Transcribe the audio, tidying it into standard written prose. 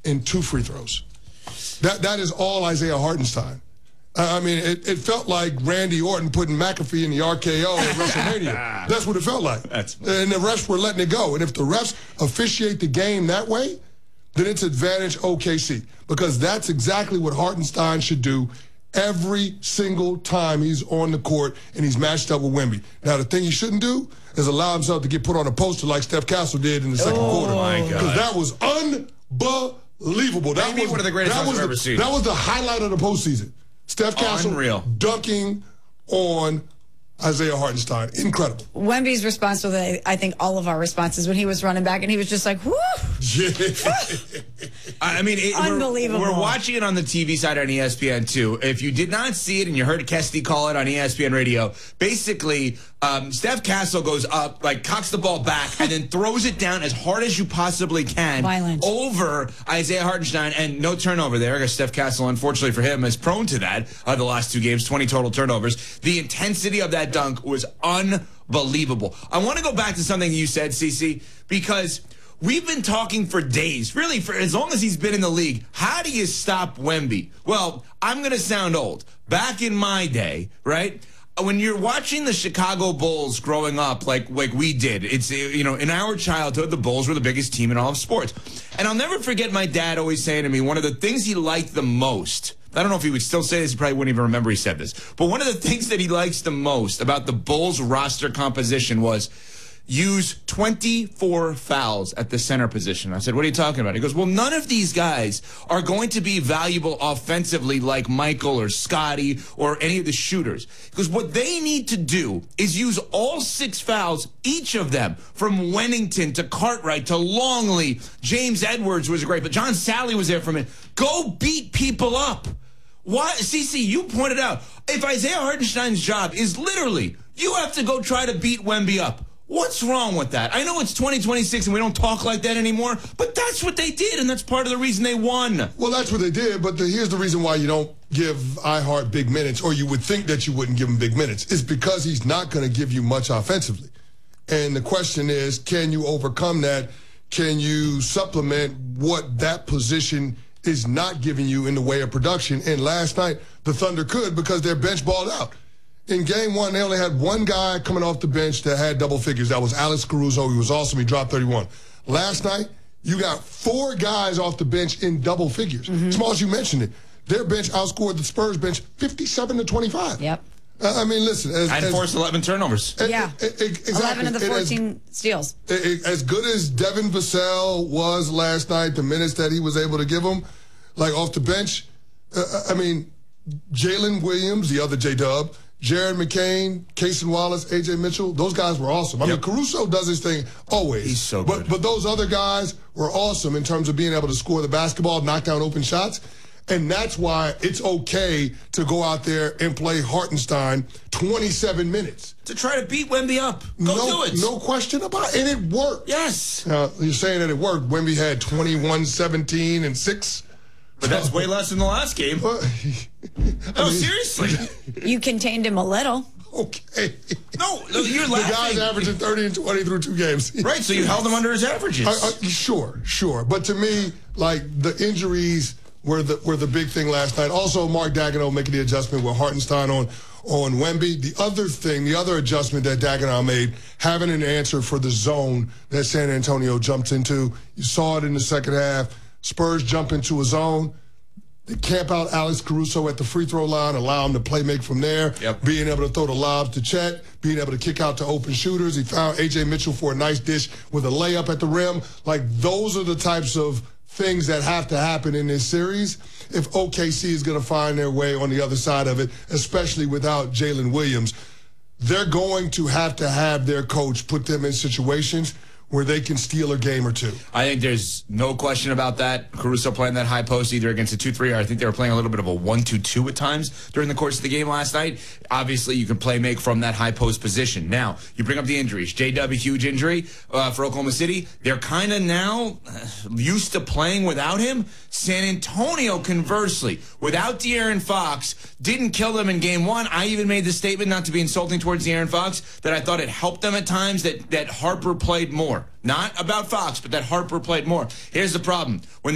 in 2 free throws. That is all Isaiah Hartenstein. I mean, it felt like Randy Orton putting McAfee in the RKO at WrestleMania. That's what it felt like. And the refs were letting it go. And if the refs officiate the game that way, then it's advantage OKC. Because that's exactly what Hartenstein should do every single time he's on the court and he's matched up with Wemby. Now, the thing he shouldn't do is allow himself to get put on a poster like Steph Castle did in the second quarter. Oh, my God. Because that was unbelievable. That Maybe was one of the greatest I've ever seen. That was the highlight of the postseason. Steph Castle dunking on Isaiah Hartenstein. Incredible. Wemby's response was, I think, all of our responses when he was running back, and he was just like, whoo. I mean, unbelievable. We're watching it on the TV side on ESPN, too. If you did not see it and you heard Kesty call it on ESPN radio, basically, Steph Castle goes up, like, cocks the ball back, and then throws it down as hard as you possibly can over Isaiah Hartenstein, and no turnover there, because Steph Castle, unfortunately for him, is prone to that the last 2 games, 20 total turnovers. The intensity of that dunk was unbelievable. I want to go back to something you said, CeCe, because we've been talking for days, really for as long as he's been in the league. How do you stop Wemby? Well, I'm going to sound old. Back in my day, right? When you're watching the Chicago Bulls growing up, like we did, it's, you know, in our childhood, the Bulls were the biggest team in all of sports. And I'll never forget my dad always saying to me, one of the things he liked the most, I don't know if he would still say this, he probably wouldn't even remember he said this, but one of the things that he likes the most about the Bulls roster composition was use 24 fouls at the center position. I said, what are you talking about? He goes, well, none of these guys are going to be valuable offensively like Michael or Scotty or any of the shooters. Because what they need to do is use all 6 fouls, each of them, from Wennington to Cartwright to Longley. James Edwards was great, but John Sally was there for a minute. Go beat people up. Why, CeCe, you pointed out, if Isaiah Hartenstein's job is literally, you have to go try to beat Wemby up. What's wrong with that? I know it's 2026 and we don't talk like that anymore, but that's what they did, and that's part of the reason they won. Well, that's what they did, but here's the reason why you don't give iHeart big minutes, or you would think that you wouldn't give him big minutes. It's because he's not going to give you much offensively. And the question is, can you overcome that? Can you supplement what that position is not giving you in the way of production? And last night, the Thunder could because their bench balled out. In game 1, they only had one guy coming off the bench that had double figures. That was Alex Caruso. He was awesome. He dropped 31. Last night, you got 4 guys off the bench in double figures. Smalls, you mentioned it. Their bench outscored the Spurs bench 57-25. Yep. I mean, listen. And forced 11 turnovers. Exactly. 11 of the 14 steals. As good as Devin Vassell was last night, the minutes that he was able to give him, like off the bench, I mean, Jalen Williams, the other J-Dub, Jared McCain, Cason Wallace, A.J. Mitchell, those guys were awesome. I mean, Caruso does his thing always. He's so good. But those other guys were awesome in terms of being able to score the basketball, knock down open shots. And that's why it's okay to go out there and play Hartenstein 27 minutes. To try to beat Wemby up. Go do it. No question about it. And it worked. Yes. You're saying that it worked. Wemby had 21, 17, and 6. But that's way less than the last game. Seriously. You contained him a little. Okay. No, you're laughing. The guy's averaging 30 and 20 through 2 games. Right, so you held him under his averages. Sure. But to me, like, the injuries were the big thing last night. Also, Mark Daigneault making the adjustment with Hartenstein on Wemby. The other adjustment that Daigneault made, having an answer for the zone that San Antonio jumped into. You saw it in the second half. Spurs jump into a zone. They camp out Alex Caruso at the free throw line, allow him to play make from there, being able to throw the lobs to Chet, being able to kick out to open shooters. He found A.J. Mitchell for a nice dish with a layup at the rim. Like, those are the types of things that have to happen in this series if OKC is going to find their way on the other side of it, especially without Jalen Williams. They're going to have their coach put them in situations where they can steal a game or two. I think there's no question about that. Caruso playing that high post either against a 2-3 or I think they were playing a little bit of a 1-2-2 at times during the course of the game last night. Obviously, you can play make from that high post position. Now, you bring up the injuries. J.W., huge injury for Oklahoma City. They're kind of now used to playing without him. San Antonio, conversely, without De'Aaron Fox, didn't kill them in game 1. I even made the statement, not to be insulting towards De'Aaron Fox, that I thought it helped them at times that Harper played more. Not about Fox, but that Harper played more. Here's the problem. When